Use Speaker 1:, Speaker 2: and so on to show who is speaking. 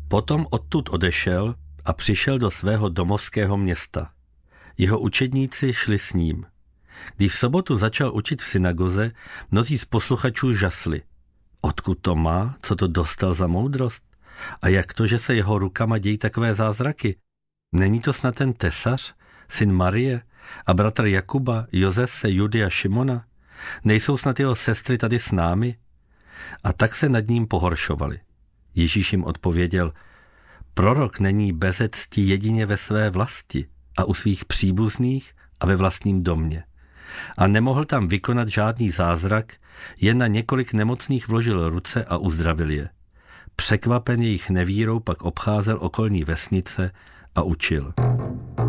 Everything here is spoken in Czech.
Speaker 1: Potom odtud odešel a přišel do svého domovského města. Jeho učedníci šli s ním. Když v sobotu začal učit v synagoze, mnozí z posluchačů žasli. Odkud to má? Co to dostal za moudrost? A jak to, že se jeho rukama dějí takové zázraky? Není to snad ten tesař, syn Marie a bratr Jakuba, Jozese, Judy a Šimona? Nejsou snad jeho sestry tady s námi? A tak se nad ním pohoršovali. Ježíš jim odpověděl, prorok není beze cti jedině ve své vlasti a u svých příbuzných a ve vlastním domě. A nemohl tam vykonat žádný zázrak, jen na několik nemocných vložil ruce a uzdravil je. Překvapen jejich nevírou pak obcházel okolní vesnice a učil.